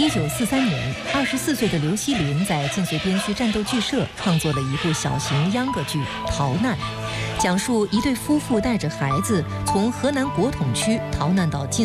1943年，24岁的刘锡林在晋绥边区战斗剧社创作了一部小型秧歌剧《逃难》，讲述一对夫妇带着孩子从河南国统区逃难到晋